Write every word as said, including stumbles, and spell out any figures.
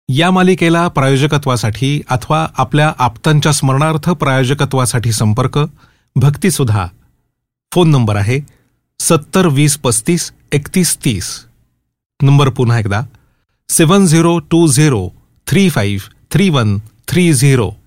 या मालिकेला प्रायोजकत्वासाठी अथवा आपल्या आप्तांच्या स्मरणार्थ प्रायोजकत्वासाठी संपर्क भक्तिसुधा. फोन नंबर आहे सत्तर वीस पस्तीस एकतीस तीस. नंबर पुन्हा एकदा सेवन zero to zero three five three one three zero.